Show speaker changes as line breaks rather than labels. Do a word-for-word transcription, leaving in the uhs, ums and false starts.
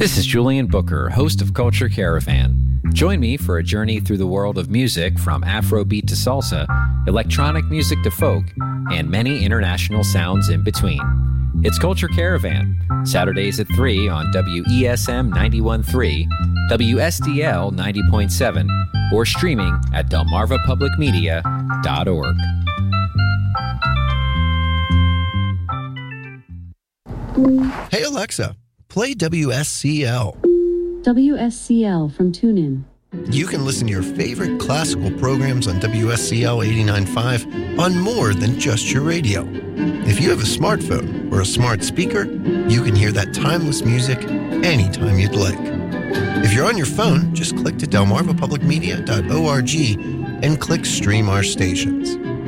This is Julian Booker, host of Culture Caravan. Join me for a journey through the world of music from Afrobeat to salsa, electronic music to folk, and many international sounds in between. It's Culture Caravan, Saturdays at three on W E S M ninety-one point three, W S D L ninety point seven, or streaming at delmarva public media dot org.
Hey Alexa, play W S C L.
W S C L from TuneIn.
You can listen to your favorite classical programs on W S C L eighty-nine point five on more than just your radio. If you have a smartphone or a smart speaker, you can hear that timeless music anytime you'd like. If you're on your phone, just click to delmarva public media dot org and click Stream Our Stations.